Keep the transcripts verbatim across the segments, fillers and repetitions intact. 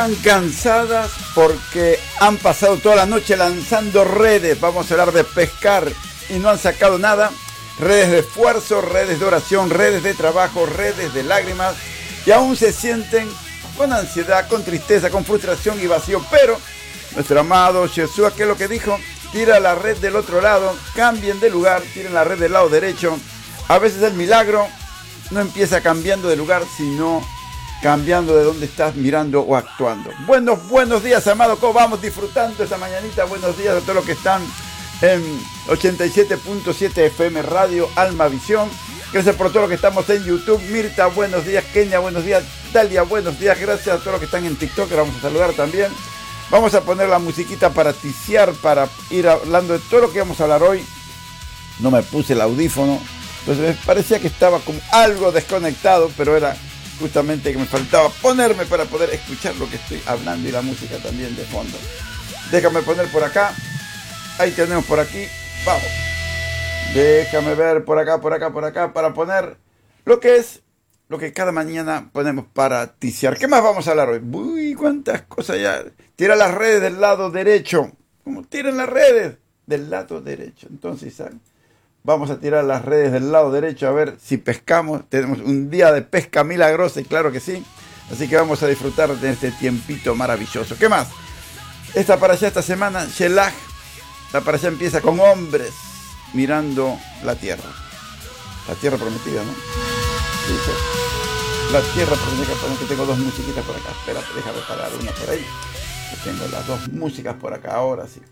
Están cansadas porque han pasado toda la noche lanzando redes. Vamos a hablar de pescar y no han sacado nada. Redes de esfuerzo, redes de oración, redes de trabajo, redes de lágrimas. Y aún se sienten con ansiedad, con tristeza, con frustración y vacío. Pero nuestro amado Jesús, ¿qué es lo que dijo? Tira la red del otro lado, cambien de lugar, tiren la red del lado derecho. A veces el milagro no empieza cambiando de lugar, sino cambiando de dónde estás mirando o actuando. Buenos, buenos días, amado. ¿Cómo vamos disfrutando esta mañanita? Buenos días a todos los que están en ochenta y siete punto siete F M Radio Alma Visión. Gracias por todo lo que estamos en YouTube. Mirta, buenos días. Kenia, buenos días. Dalia, buenos días. Gracias a todos los que están en TikTok, que vamos a saludar también. Vamos a poner la musiquita para ticiar, para ir hablando de todo lo que vamos a hablar hoy. No me puse el audífono, entonces me parecía que estaba como algo desconectado, pero era justamente que me faltaba ponerme para poder escuchar lo que estoy hablando y la música también de fondo. Déjame poner por acá. Ahí tenemos por aquí. Vamos. Déjame ver por acá, por acá, por acá, para poner lo que es, lo que cada mañana ponemos para ticiar. ¿Qué más vamos a hablar hoy? Uy, cuántas cosas ya. Tira las redes del lado derecho. ¿Cómo tiran las redes? Del lado derecho. Entonces, ¿saben? Vamos a tirar las redes del lado derecho a ver si pescamos. Tenemos un día de pesca milagrosa y claro que sí. Así que vamos a disfrutar de este tiempito maravilloso. ¿Qué más? Esta para allá esta semana, Shelach. La para allá empieza con hombres mirando la tierra. La tierra prometida, ¿no? Dice, la tierra prometida. Que tengo dos musiquitas por acá. Espérate, déjame parar una por ahí. Que tengo las dos músicas por acá, ahora sí.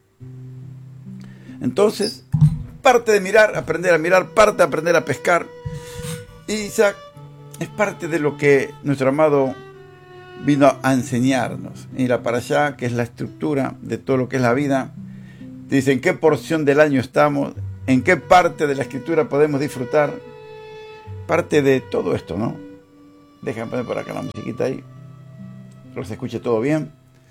Entonces, parte de mirar, aprender a mirar, parte de aprender a pescar. Y Isaac es parte de lo que nuestro amado vino a enseñarnos. Y la para allá, que es la estructura de todo lo que es la vida. Dice en qué porción del año estamos, en qué parte de la escritura podemos disfrutar. Parte de todo esto, ¿no? Déjame poner por acá la musiquita ahí. Espero que se escuche todo bien.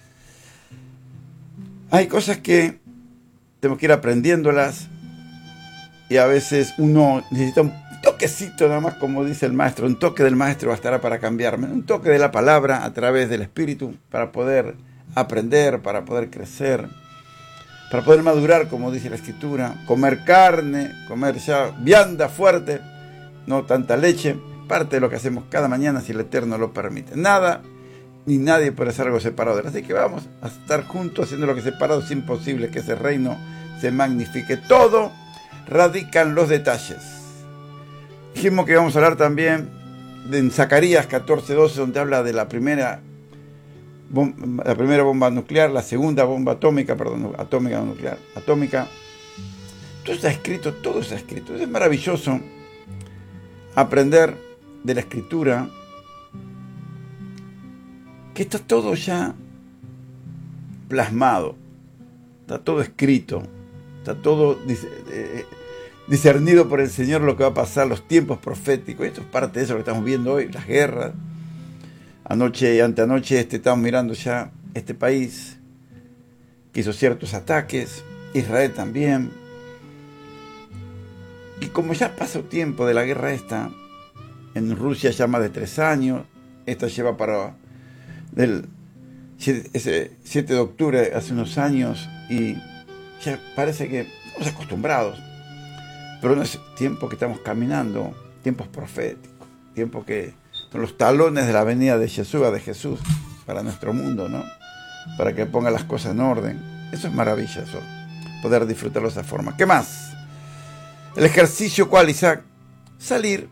Hay cosas que tenemos que ir aprendiéndolas. Y a veces uno necesita un toquecito nada más, como dice el maestro. Un toque del maestro bastará para cambiarme. Un toque de la palabra a través del espíritu para poder aprender, para poder crecer, para poder madurar, como dice la escritura. Comer carne, comer ya vianda fuerte, no tanta leche. Parte de lo que hacemos cada mañana si el Eterno lo permite. Nada ni nadie puede hacer algo separado de él. Así que vamos a estar juntos haciendo lo que es separado. Es imposible que ese reino se magnifique. Todo radican los detalles. Dijimos que vamos a hablar también de en Zacarías catorce doce, donde habla de la primera bomba, la primera bomba nuclear, la segunda bomba atómica, perdón, atómica no nuclear, atómica. Todo está escrito, todo está escrito. Es maravilloso aprender de la escritura, que está todo ya plasmado, está todo escrito. Está todo discernido por el Señor lo que va a pasar, los tiempos proféticos. Esto es parte de eso que estamos viendo hoy, las guerras. Anoche y anteanoche este, estamos mirando ya este país que hizo ciertos ataques, Israel también. Y como ya pasó tiempo de la guerra esta, en Rusia ya más de tres años, esta lleva para el siete de octubre, hace unos años, y ya parece que estamos acostumbrados, pero no es tiempo que estamos caminando, tiempos proféticos, tiempos que son los talones de la venida de Jesús, de Jesús para nuestro mundo, ¿no? Para que ponga las cosas en orden. Eso es maravilloso, poder disfrutarlo de esa forma. ¿Qué más? El ejercicio, ¿cuál, Isaac? Salir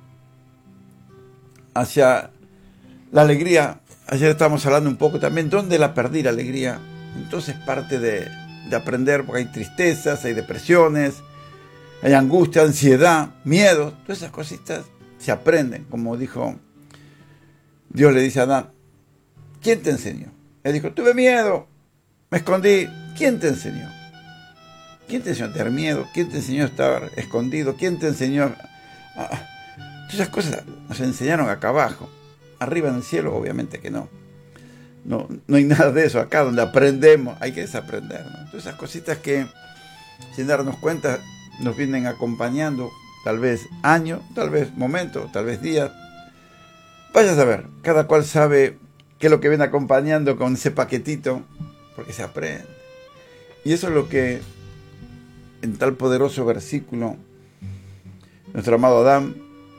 hacia la alegría. Ayer estábamos hablando un poco también, ¿dónde la perdí la alegría? Entonces parte de de aprender, porque hay tristezas, hay depresiones, hay angustia, ansiedad, miedo. Todas esas cositas se aprenden. Como dijo, Dios le dice a Adán, ¿quién te enseñó? Él dijo, tuve miedo, me escondí. ¿Quién te enseñó? ¿Quién te enseñó a tener miedo? ¿Quién te enseñó a estar escondido? ¿Quién te enseñó a... a... Todas esas cosas nos enseñaron acá abajo. Arriba en el cielo, obviamente que no. No, no hay nada de eso acá donde aprendemos, hay que desaprender, ¿no? Todas esas cositas que sin darnos cuenta nos vienen acompañando tal vez años, tal vez momentos, tal vez días. Vaya a saber, cada cual sabe ¿Qué es lo que viene acompañando con ese paquetito? Porque se aprende. Y eso es lo que en tal poderoso versículo nuestro amado Adán,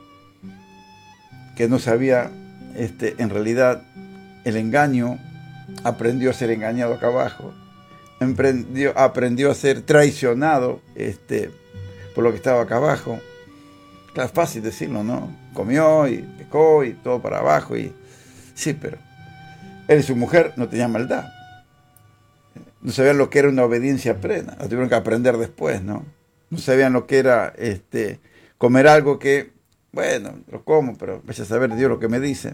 que no sabía este, en realidad el engaño, aprendió a ser engañado acá abajo, aprendió, aprendió a ser traicionado este, por lo que estaba acá abajo. Claro, es fácil decirlo, ¿no? Comió y pecó y todo para abajo. Y sí, pero él y su mujer no tenían maldad. No sabían lo que era una obediencia plena. La tuvieron que aprender después, ¿no? No sabían lo que era este, comer algo que, bueno, lo como, pero vaya a saber Dios lo que me dice.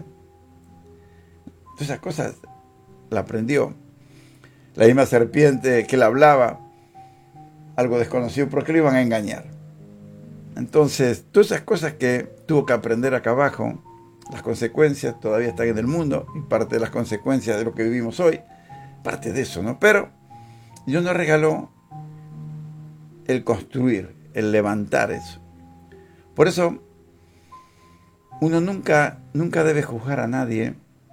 Todas esas cosas la aprendió. La misma serpiente que le hablaba, algo desconocido, porque lo iban a engañar. Entonces, todas esas cosas que tuvo que aprender acá abajo, las consecuencias todavía están en el mundo, y parte de las consecuencias de lo que vivimos hoy, parte de eso, ¿no? Pero Dios nos regaló el construir, el levantar eso. Por eso, uno nunca, nunca debe juzgar a nadie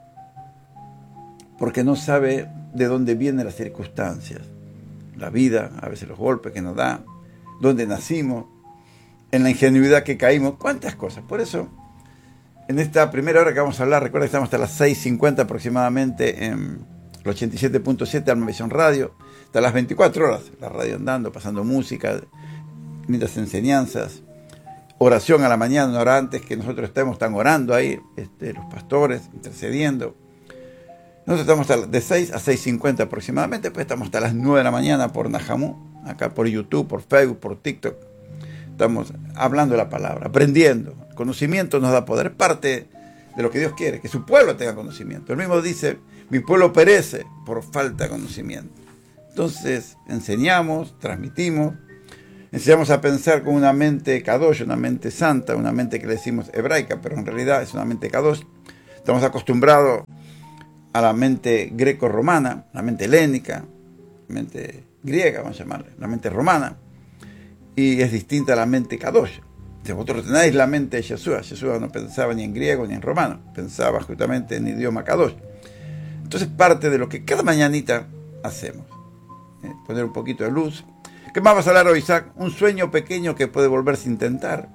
porque no sabe de dónde vienen las circunstancias. La vida, a veces los golpes que nos da, dónde nacimos, en la ingenuidad que caímos, cuántas cosas. Por eso, en esta primera hora que vamos a hablar, recuerda que estamos hasta las seis cincuenta aproximadamente en el ochenta y siete punto siete Alma Visión Radio, hasta las veinticuatro horas, la radio andando, pasando música, lindas enseñanzas, oración a la mañana, una hora antes que nosotros estemos, están orando ahí, este, los pastores, intercediendo. Nosotros estamos hasta de seis a seis cincuenta aproximadamente, pues estamos hasta las nueve de la mañana por Najamú, acá por YouTube, por Facebook, por TikTok. Estamos hablando de la palabra, aprendiendo. El conocimiento nos da poder, parte de lo que Dios quiere, que su pueblo tenga conocimiento. Él mismo dice, mi pueblo perece por falta de conocimiento. Entonces, enseñamos, transmitimos, enseñamos a pensar con una mente kadosh, una mente santa, una mente que le decimos hebraica, pero en realidad es una mente kadosh. Estamos acostumbrados a la mente greco-romana, la mente helénica, la mente griega, vamos a llamarle, la mente romana, y es distinta a la mente kadosh. Si vosotros tenéis la mente de Yeshua, Yeshua no pensaba ni en griego ni en romano, pensaba justamente en idioma kadosh. Entonces parte de lo que cada mañanita hacemos, ¿eh? Poner un poquito de luz. ¿Qué más vas a hablar hoy, Isaac? Un sueño pequeño que puede volverse a intentar.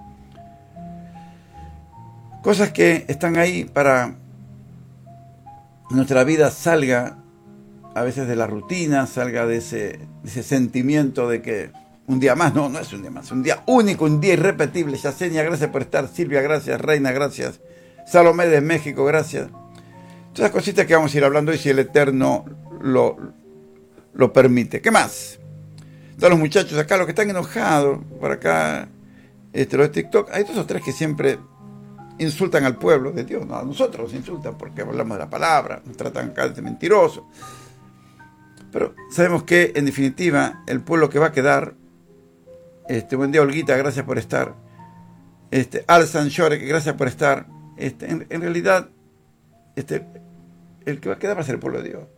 Cosas que están ahí para que nuestra vida salga a veces de la rutina, salga de ese, de ese sentimiento de que un día más, no, no es un día más, un día único, un día irrepetible. Yesenia, gracias por estar. Silvia, gracias. Reina, gracias. Salomé de México, gracias. Todas las cositas que vamos a ir hablando hoy, si el Eterno lo, lo permite. ¿Qué más? Todos los muchachos acá, los que están enojados, por acá, este, los de TikTok, hay dos o tres que siempre insultan al pueblo de Dios, no, a nosotros nos insultan porque hablamos de la palabra, nos tratan acá de mentirosos. Pero sabemos que, en definitiva, el pueblo que va a quedar, este, buen día, Olguita, gracias por estar. Este, Al Sanchore, que gracias por estar. Este, en, en realidad, este, el que va a quedar va a ser el pueblo de Dios.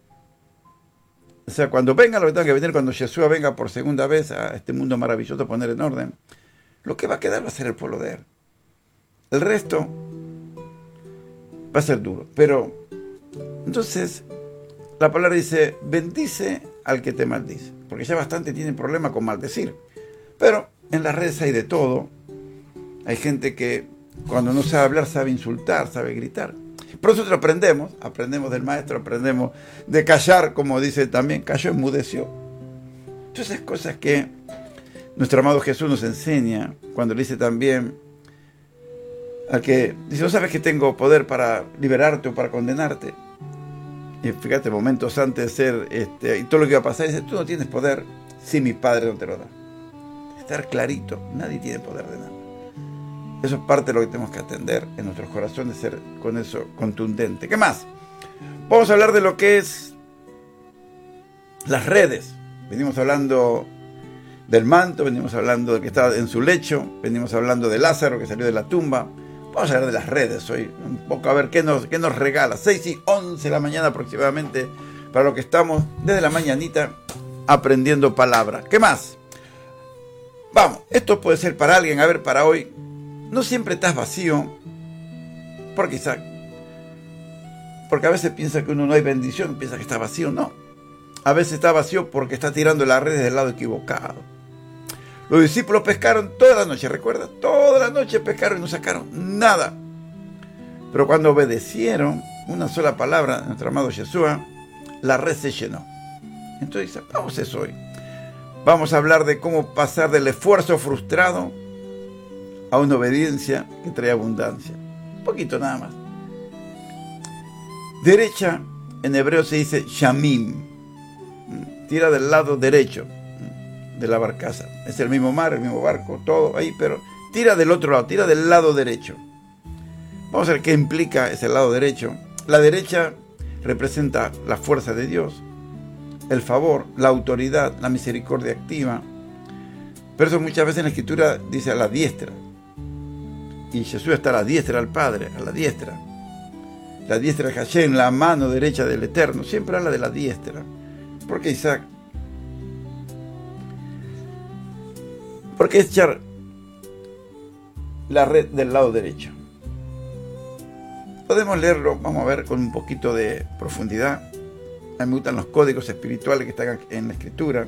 O sea, cuando venga lo que tenga que venir, cuando Yeshua venga por segunda vez a este mundo maravilloso a poner en orden, lo que va a quedar va a ser el pueblo de Él. El resto va a ser duro. Pero, entonces, la palabra dice, bendice al que te maldice. Porque ya bastante tienen problema con maldecir. Pero en las redes hay de todo. Hay gente que cuando no sabe hablar sabe insultar, sabe gritar. Pero nosotros aprendemos, aprendemos del maestro, aprendemos de callar, como dice también, calló, enmudeció. Todas esas cosas que nuestro amado Jesús nos enseña, cuando le dice también al que dice, ¿no sabes que tengo poder para liberarte o para condenarte? Y fíjate, momentos antes de ser, este, y todo lo que iba a pasar, dice, tú no tienes poder si mi Padre no te lo da. Estar clarito, nadie tiene poder de nada. Eso es parte de lo que tenemos que atender en nuestros corazones, ser con eso contundente. ¿Qué más? Vamos a hablar de lo que es las redes. Venimos hablando del manto, venimos hablando de que estaba en su lecho, venimos hablando de Lázaro que salió de la tumba. Vamos a hablar de las redes hoy, un poco a ver qué nos, qué nos regala. seis y once de la mañana aproximadamente, para lo que estamos desde la mañanita aprendiendo palabra. ¿Qué más? Vamos, esto puede ser para alguien, a ver, para hoy. No siempre estás vacío, porque Isaac, Porque a veces piensa que uno no hay bendición, piensa que está vacío. No. A veces está vacío porque está tirando la red del lado equivocado. Los discípulos pescaron toda la noche, ¿recuerdas? Toda la noche pescaron y no sacaron nada. Pero cuando obedecieron una sola palabra de nuestro amado Yeshua, la red se llenó. Entonces, vamos a eso hoy. Vamos a hablar de cómo pasar del esfuerzo frustrado a una obediencia que trae abundancia. Un poquito nada más. Derecha, en hebreo se dice shamim. Tira del lado derecho de la barcaza. Es el mismo mar, el mismo barco, todo ahí, pero tira del otro lado, tira del lado derecho. Vamos a ver qué implica ese lado derecho. La derecha representa la fuerza de Dios, el favor, la autoridad, la misericordia activa. Pero eso muchas veces en la Escritura dice a la diestra. Y Jesús está a la diestra del Padre, a la diestra. La diestra de Hashem, la mano derecha del Eterno. Siempre habla de la diestra. ¿Por qué Isaac? Porque es echar la red del lado derecho. Podemos leerlo, vamos a ver con un poquito de profundidad. A mí me gustan los códigos espirituales que están en la Escritura.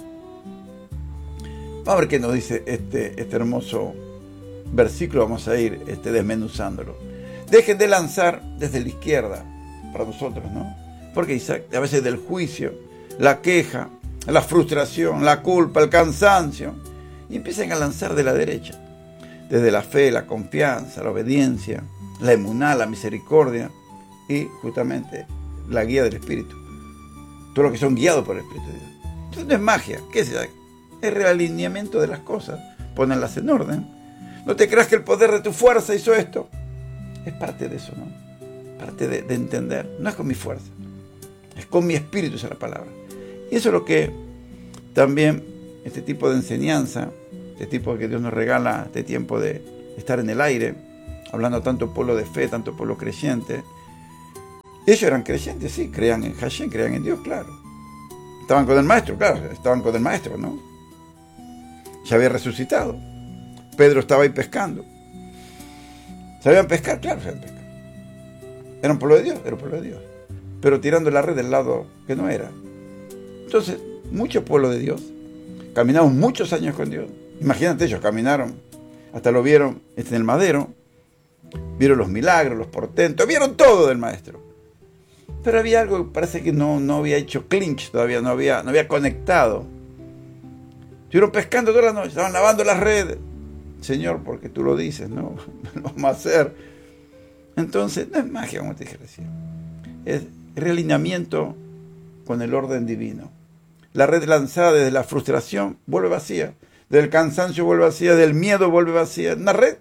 Vamos a ver qué nos dice este, este hermoso versículo. Vamos a ir este, desmenuzándolo. Dejen de lanzar desde la izquierda, para nosotros, ¿no? Porque Isaac, a veces del juicio, la queja, la frustración, la culpa, el cansancio, y empiezan a lanzar de la derecha, desde la fe, la confianza, la obediencia, la emuná, la misericordia y justamente la guía del Espíritu. Todo lo que son guiados por el Espíritu de Dios. Entonces no es magia, ¿qué es eso? Es realineamiento de las cosas, ponerlas en orden. No te creas que el poder de tu fuerza hizo esto. Es parte de eso, ¿no? Parte de, de entender. No es con mi fuerza, es con mi espíritu, esa es la palabra. Y eso es lo que también este tipo de enseñanza, este tipo que Dios nos regala, este tiempo de estar en el aire, hablando tanto pueblo de fe, tanto pueblo creyente. Ellos eran creyentes, sí, creían en Hashem, creían en Dios, claro. Estaban con el maestro, claro, estaban con el maestro, ¿no? Ya había resucitado. Pedro estaba ahí pescando. ¿Sabían pescar? Claro, sabían pescar. Era un pueblo de Dios, era un pueblo de Dios. Pero tirando la red del lado que no era. Entonces, mucho pueblo de Dios. Caminamos muchos años con Dios. Imagínate, ellos caminaron, hasta lo vieron en el madero, vieron los milagros, los portentos, vieron todo del maestro. Pero había algo que parece que no, no había hecho clinch todavía, no había, no había conectado. Estuvieron pescando toda la noche, estaban lavando las redes. Señor, porque tú lo dices, ¿no? Lo vamos a hacer. Entonces, no es magia, como te dije recién. Es realineamiento con el orden divino. La red lanzada desde la frustración vuelve vacía, del cansancio vuelve vacía, del miedo vuelve vacía. Una red.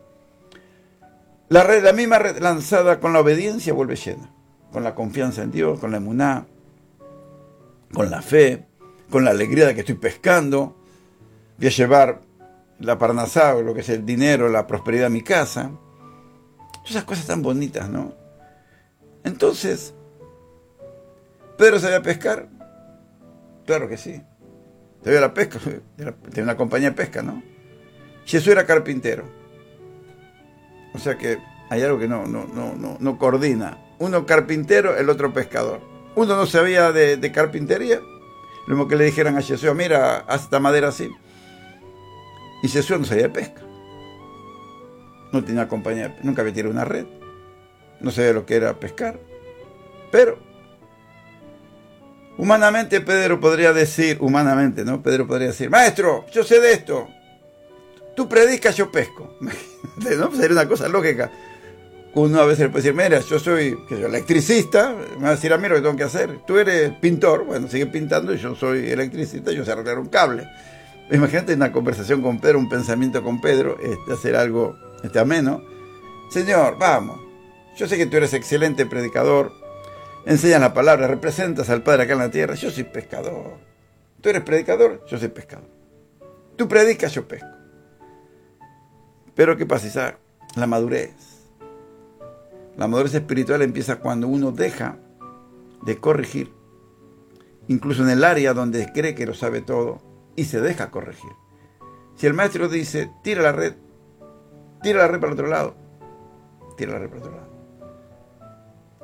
La red, la misma red lanzada con la obediencia vuelve llena. Con la confianza en Dios, con la emuná, con la fe, con la alegría de que estoy pescando. Voy a llevar la parnasá, lo que es el dinero, la prosperidad a mi casa. Todas esas cosas tan bonitas, ¿no? Entonces, ¿Pedro sabía pescar? Claro que sí. Sabía la pesca, tenía una compañía de pesca, ¿no? Jesús era carpintero. O sea que hay algo que no, no, no, no, no coordina. Uno carpintero, el otro pescador. Uno no sabía de, de carpintería. Lo mismo que le dijeran a Jesús, mira, haz esta madera así. Y Jesús no sabía de pesca. No tenía compañía, nunca había tirado una red. No sabía lo que era pescar. Pero, humanamente Pedro podría decir, humanamente, ¿no? Pedro podría decir, maestro, yo sé de esto. Tú predicas, yo pesco. ¿No? Sería una cosa lógica. Uno a veces le puede decir, mira, yo soy que yo, electricista, me va a decir a mí lo que tengo que hacer. Tú eres pintor, bueno, sigue pintando, y yo soy electricista, yo sé arreglar un cable. Imagínate una conversación con Pedro, un pensamiento con Pedro, este, hacer algo este, ameno. Señor, vamos, yo sé que tú eres excelente predicador, enseñas la palabra, representas al Padre acá en la tierra, yo soy pescador. Tú eres predicador, yo soy pescador. Tú predicas, yo pesco. Pero ¿qué pasa, Isaac? La madurez. La madurez espiritual empieza cuando uno deja de corregir, incluso en el área donde cree que lo sabe todo, y se deja corregir. Si el maestro dice, tira la red, tira la red para el otro lado, tira la red para el otro lado.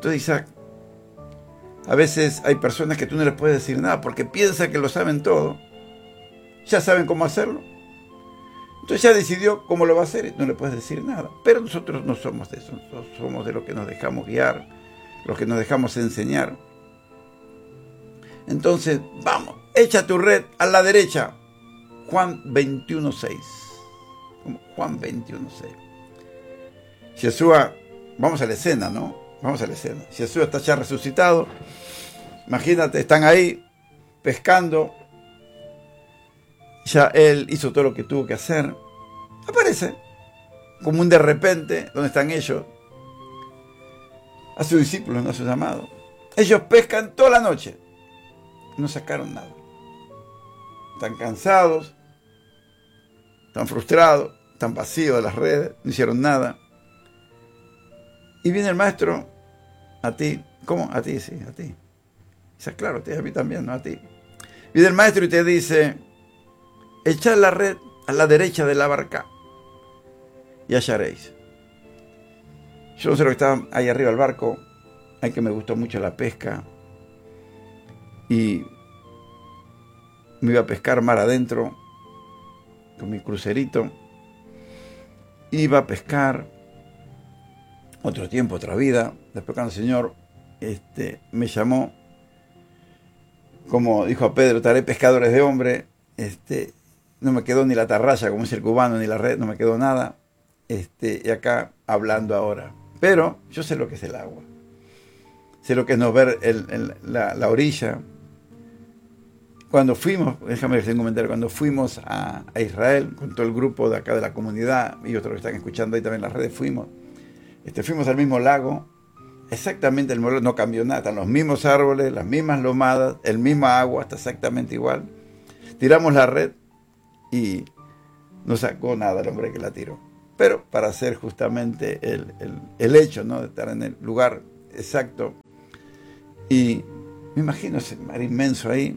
Entonces Isaac, a veces hay personas que tú no les puedes decir nada porque piensan que lo saben todo. Ya saben cómo hacerlo. Entonces ya decidió cómo lo va a hacer y no le puedes decir nada. Pero nosotros no somos de eso. Nosotros somos de los que nos dejamos guiar, los que nos dejamos enseñar. Entonces, vamos, echa tu red a la derecha. Juan veintiuno seis. Juan veintiuno seis. Yeshua, vamos a la escena, ¿no? Vamos a la escena. Yeshua está ya resucitado. Imagínate, están ahí pescando. Ya él hizo todo lo que tuvo que hacer. Aparece como un de repente. ¿Dónde están ellos? A sus discípulos, no a sus amados. Ellos pescan toda la noche. No sacaron nada. Están cansados. Están frustrados. Están vacíos de las redes. No hicieron nada. Y viene el maestro a ti. ¿Cómo? A ti, sí, a ti. Dice, claro, a ti, a mí también, no a ti. Viene el maestro y te dice, echad la red a la derecha de la barca y hallaréis. Yo no sé lo que estaba ahí arriba del barco. Ay, que me gustó mucho la pesca. Y me iba a pescar mar adentro con mi crucerito. Iba a pescar otro tiempo, otra vida. Después cuando el Señor este, me llamó, como dijo a Pedro, te haré pescadores de hombre. Este, no me quedó ni la atarraya, como dice el cubano, ni la red, no me quedó nada. Este, y acá hablando ahora. Pero yo sé lo que es el agua. Sé lo que es no ver el, el, la, la orilla. Cuando fuimos, déjame decir un comentario, cuando fuimos a, a Israel, con todo el grupo de acá de la comunidad, y otros que están escuchando ahí también en las redes, fuimos, este, fuimos al mismo lago, exactamente el mismo lago, no cambió nada, están los mismos árboles, las mismas lomadas, el mismo agua, está exactamente igual. Tiramos la red y no sacó nada el hombre que la tiró. Pero para hacer justamente el, el, el hecho, ¿no?, de estar en el lugar exacto. Y me imagino ese mar inmenso ahí.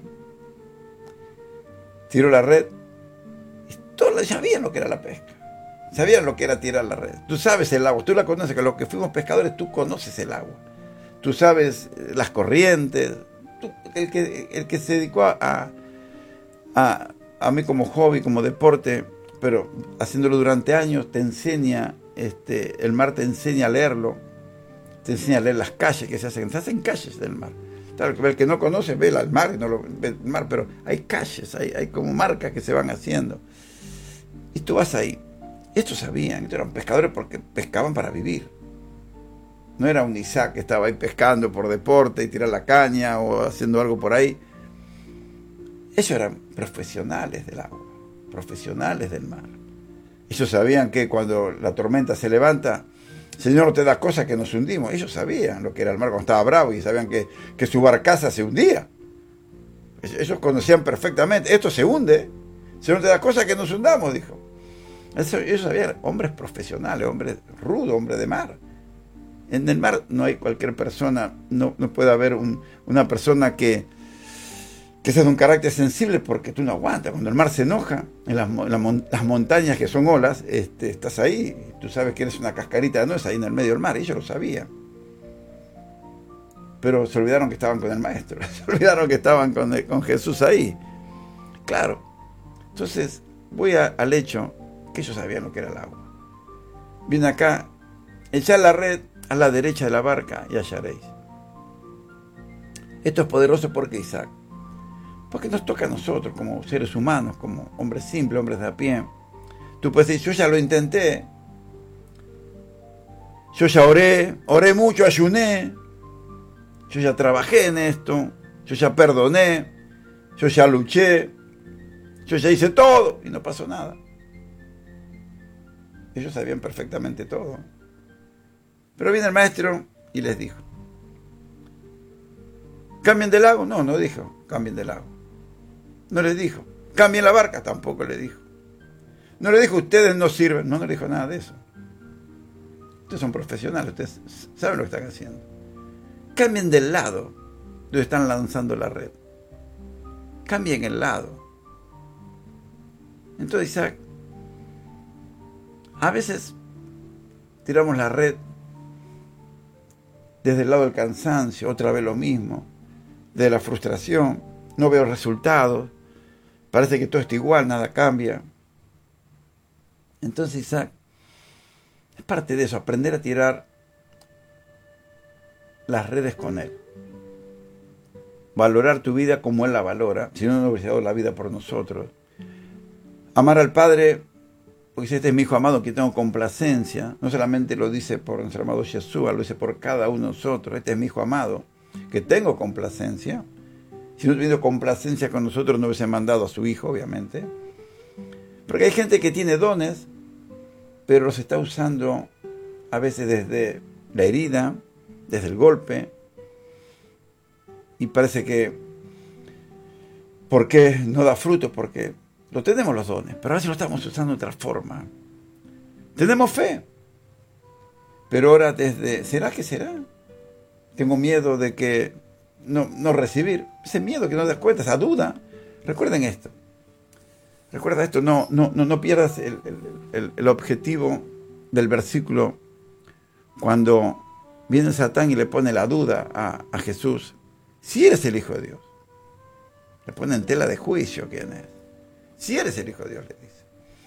Tiró la red y todos sabían lo que era la pesca. Sabían lo que era tirar la red. Tú sabes el agua, tú la conoces, que los que fuimos pescadores, tú conoces el agua. Tú sabes las corrientes. Tú, el, que, el que se dedicó a, a, a mí como hobby, como deporte, pero haciéndolo durante años, te enseña, este, el mar te enseña a leerlo, te enseña a leer las calles que se hacen, se hacen calles del mar. Claro, el que no conoce ve el mar y no lo ve el mar, pero hay calles, hay, hay como marcas que se van haciendo. Y tú vas ahí. Estos sabían, estos eran pescadores porque pescaban para vivir. No era un Isaac que estaba ahí pescando por deporte y tirar la caña o haciendo algo por ahí. Ellos eran profesionales del agua, profesionales del mar. Ellos sabían que cuando la tormenta se levanta, Señor, te da cosas que nos hundimos. Ellos sabían lo que era el mar cuando estaba bravo y sabían que, que su barcaza se hundía. Ellos conocían perfectamente, esto se hunde. Señor, te da cosas que nos hundamos, dijo. Eso, ellos sabían, hombres profesionales, hombres rudos, hombres de mar. En el mar no hay cualquier persona, no, no puede haber un, una persona que, que sea de un carácter sensible porque tú no aguantas. Cuando el mar se enoja, en las, en las, las montañas que son olas, este, estás ahí, tú sabes que eres una cascarita, no es ahí en el medio del mar, ellos lo sabían. Pero se olvidaron que estaban con el maestro, se olvidaron que estaban con, con Jesús ahí. Claro, entonces voy a, al hecho que ellos sabían lo que era el agua. Viene acá, echad la red a la derecha de la barca y hallaréis. Esto es poderoso porque Isaac, porque nos toca a nosotros como seres humanos, como hombres simples, hombres de a pie. Tú puedes decir, yo ya lo intenté, yo ya oré, oré mucho, ayuné, yo ya trabajé en esto, yo ya perdoné, yo ya luché, yo ya hice todo y no pasó nada. Ellos sabían perfectamente todo. Pero viene el maestro y les dijo, ¿cambien de lago? No, no dijo, cambien de lago. No les dijo, cambien la barca, tampoco le dijo. No le dijo, ustedes no sirven, no, no le dijo nada de eso. Ustedes son profesionales, ustedes saben lo que están haciendo. Cambien del lado donde están lanzando la red. Cambien el lado. Entonces Isaac, a veces tiramos la red desde el lado del cansancio, otra vez lo mismo, de la frustración, no veo resultados, parece que todo está igual, nada cambia. Entonces, Isaac, es parte de eso, aprender a tirar las redes con Él. Valorar tu vida como Él la valora, si no, no hubiese dado la vida por nosotros. Amar al Padre, porque dice, este es mi Hijo amado, que tengo complacencia. No solamente lo dice por nuestro amado Yeshua, lo dice por cada uno de nosotros. Este es mi Hijo amado, que tengo complacencia. Si no tuviera complacencia con nosotros, no hubiese mandado a su Hijo, obviamente. Porque hay gente que tiene dones, pero los está usando a veces desde la herida, desde el golpe, y parece que, ¿por qué no da fruto? Porque lo tenemos los dones, pero a veces lo estamos usando de otra forma. Tenemos fe, pero ahora desde, ¿será que será? Tengo miedo de que no, no recibir, ese miedo que no das cuenta, esa duda. Recuerden esto, recuerda esto, no, no, no, no pierdas el, el, el, el objetivo del versículo cuando viene Satán y le pone la duda a, a Jesús. Si eres el Hijo de Dios, le pone en tela de juicio quién es. Si eres el Hijo de Dios, le dice.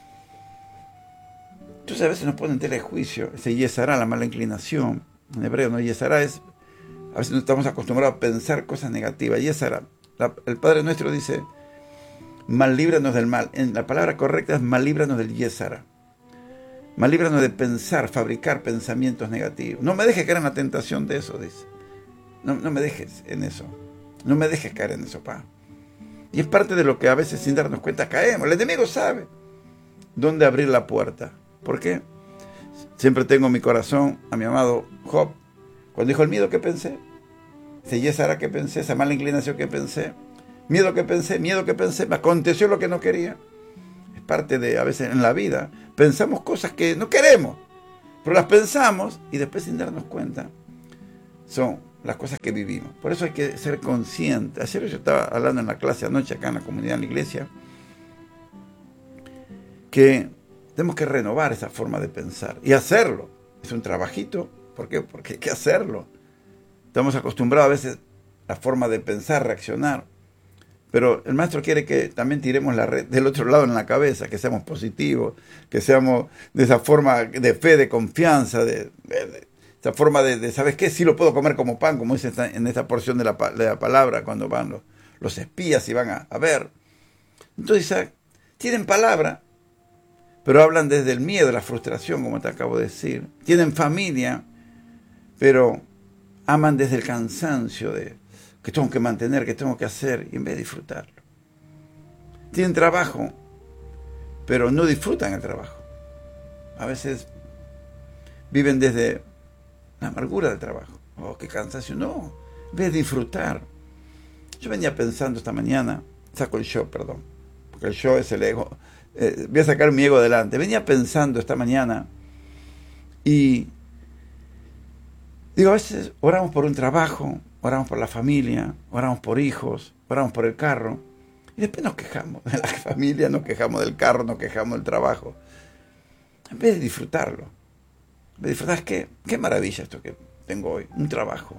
Entonces a veces nos pone en tela de juicio, ese yesará, la mala inclinación. En hebreo, no, yesará es, a veces no estamos acostumbrados a pensar cosas negativas. Yesará, la, el Padre Nuestro dice, mal líbranos del mal. En la palabra correcta es mal líbranos del yesará. Mal líbranos de pensar, fabricar pensamientos negativos. No me dejes caer en la tentación de eso, dice. No, no me dejes en eso. No me dejes caer en eso, pa. Y es parte de lo que a veces sin darnos cuenta caemos. El enemigo sabe dónde abrir la puerta. ¿Por qué? Siempre tengo en mi corazón a mi amado Job. Cuando dijo el miedo que pensé, ese yesará que pensé, esa mala inclinación que pensé, miedo que pensé, miedo que pensé, me aconteció lo que no quería. Es parte de, a veces en la vida, pensamos cosas que no queremos, pero las pensamos y después sin darnos cuenta son las cosas que vivimos. Por eso hay que ser consciente. Ayer yo estaba hablando en la clase anoche acá en la comunidad, en la iglesia, que tenemos que renovar esa forma de pensar y hacerlo. Es un trabajito. ¿Por qué? Porque hay que hacerlo. Estamos acostumbrados a veces a la forma de pensar, reaccionar, pero el maestro quiere que también tiremos la red del otro lado en la cabeza, que seamos positivos, que seamos de esa forma de fe, de confianza, de, de, de esa forma de, de, ¿sabes qué? Sí lo puedo comer como pan, como dice esta, en esta porción de la, de la palabra, cuando van los, los espías y van a, a ver. Entonces, tienen palabra, pero hablan desde el miedo, la frustración, como te acabo de decir. Tienen familia, pero aman desde el cansancio de que tengo que mantener, que tengo que hacer, y en vez de disfrutarlo. Tienen trabajo, pero no disfrutan el trabajo. A veces viven desde la amargura del trabajo. Oh, qué cansancio. No, en vez de disfrutar. Yo venía pensando esta mañana, saco el yo, perdón, porque el yo es el ego. Eh, voy a sacar mi ego adelante. Venía pensando esta mañana y digo, a veces oramos por un trabajo, oramos por la familia, oramos por hijos, oramos por el carro, y después nos quejamos de la familia, nos quejamos del carro, nos quejamos del trabajo. En vez de disfrutarlo, en vez de disfrutar, ¿qué, qué maravilla esto que tengo hoy, un trabajo.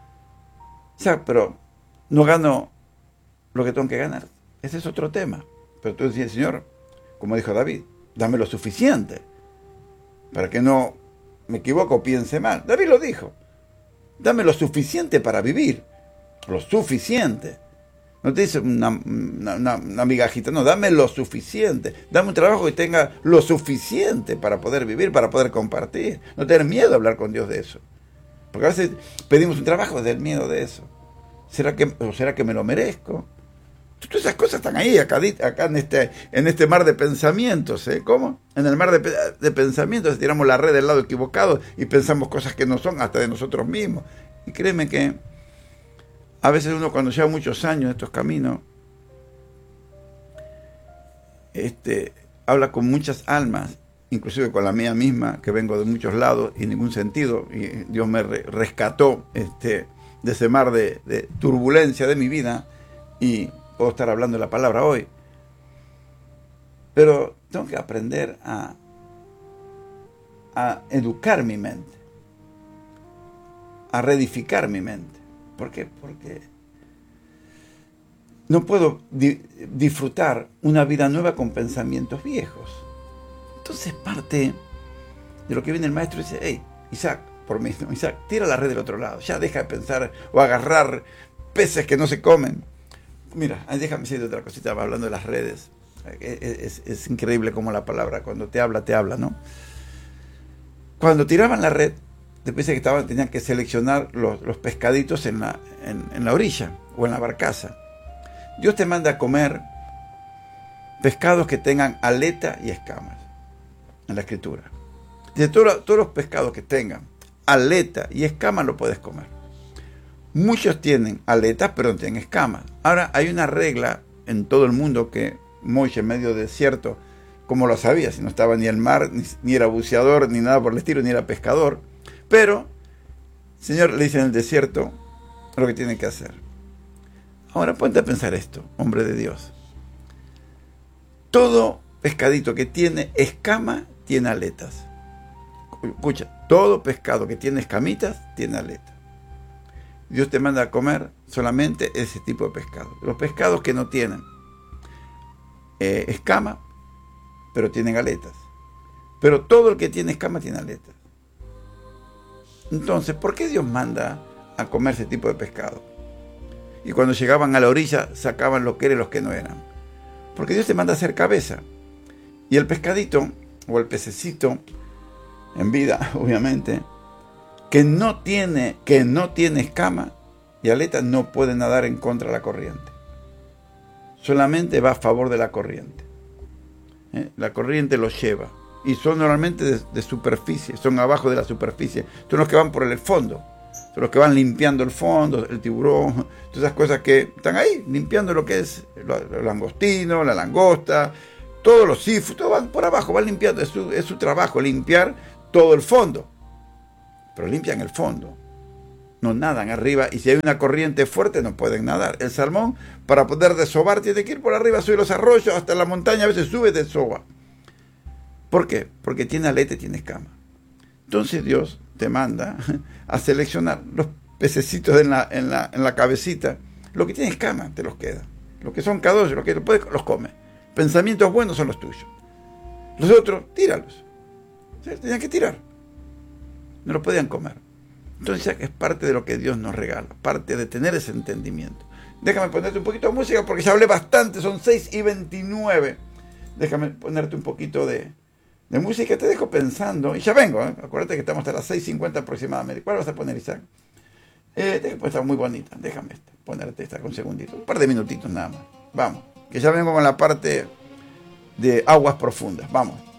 O sea, pero no gano lo que tengo que ganar. Ese es otro tema. Pero tú decías, Señor, como dijo David, dame lo suficiente para que no me equivoco o piense mal. David lo dijo. Dame lo suficiente para vivir. Lo suficiente. No te dice una, una, una, una migajita. No, dame lo suficiente. Dame un trabajo que tenga lo suficiente para poder vivir, para poder compartir. No tener miedo a hablar con Dios de eso. Porque a veces pedimos un trabajo desde el miedo de eso. ¿Será que, o será que me lo merezco? Todas esas cosas están ahí, acá, acá en, este, en este mar de pensamientos. ¿eh? ¿Cómo? En el mar de, de pensamientos tiramos la red del lado equivocado y pensamos cosas que no son hasta de nosotros mismos. Y créeme que a veces uno cuando lleva muchos años en estos caminos, este, habla con muchas almas, inclusive con la mía misma, que vengo de muchos lados y en ningún sentido, y Dios me re, rescató este, de ese mar de, de turbulencia de mi vida, y puedo estar hablando de la palabra hoy, pero tengo que aprender a, a educar mi mente. a reedificar mi mente. ¿Por qué? Porque no puedo di- disfrutar una vida nueva con pensamientos viejos. Entonces parte de lo que viene el maestro y dice, hey, Isaac, por mí, ¿no? Isaac, tira la red del otro lado, ya deja de pensar o agarrar peces que no se comen. Mira, déjame decirte otra cosita hablando de las redes. Es, es, es increíble cómo la palabra, cuando te habla, te habla, ¿no? Cuando tiraban la red, después de que estaban, tenían que seleccionar los, los pescaditos en la, en, en la orilla o en la barcaza. Dios te manda a comer pescados que tengan aleta y escamas en la escritura. De todo, todos los pescados que tengan aleta y escamas lo puedes comer. Muchos tienen aletas pero no tienen escamas. Ahora hay una regla en todo el mundo que Moisés en medio del desierto, como lo sabía, si no estaba ni el mar, ni, ni era buceador, ni nada por el estilo, ni era pescador, pero el Señor le dice en el desierto lo que tiene que hacer. Ahora ponte a pensar esto, hombre de Dios. Todo pescadito que tiene escama tiene aletas. Escucha, todo pescado que tiene escamitas tiene aletas. Dios te manda a comer solamente ese tipo de pescado. Los pescados que no tienen eh, escama, pero tienen aletas. Pero todo el que tiene escama tiene aletas. Entonces, ¿por qué Dios manda a comer ese tipo de pescado? Y cuando llegaban a la orilla, sacaban lo que eran y los que no eran. Porque Dios te manda a hacer cabeza. Y el pescadito, o el pececito, en vida, obviamente, que no tiene, que no tiene escama y aleta, no puede nadar en contra de la corriente. Solamente va a favor de la corriente. ¿Eh? La corriente los lleva. Y son normalmente de, de superficie, son abajo de la superficie. Son los que van por el fondo. Son los que van limpiando el fondo, el tiburón, todas esas cosas que están ahí, limpiando lo que es el langostino, la langosta, todos los seafood, todos van por abajo, van limpiando. Es su, es su trabajo, limpiar todo el fondo. Pero limpian el fondo. No nadan arriba, y si hay una corriente fuerte no pueden nadar. El salmón, para poder desovar, tiene que ir por arriba, sube los arroyos, hasta la montaña, a veces sube, desova. ¿Por qué? Porque tiene aleta y tiene escama. Entonces Dios te manda a seleccionar los pececitos en la, en la, en la cabecita. Lo que tiene escama te los queda. Los que son cados, los que los puedes, los come. Pensamientos buenos son los tuyos. Los otros, tíralos. ¿Sí? Tenían que tirar. No los podían comer. Entonces es parte de lo que Dios nos regala, parte de tener ese entendimiento. Déjame ponerte un poquito de música porque ya hablé bastante, son seis y veintinueve. Déjame ponerte un poquito de, de música, te dejo pensando, y ya vengo, ¿eh? Acuérdate que estamos hasta las seis cincuenta aproximadamente. ¿Cuál vas a poner, Isaac? Eh, pues está muy bonita, déjame esta, ponerte esta con un segundito, un par de minutitos nada más. Vamos, que ya vengo con la parte de aguas profundas, vamos.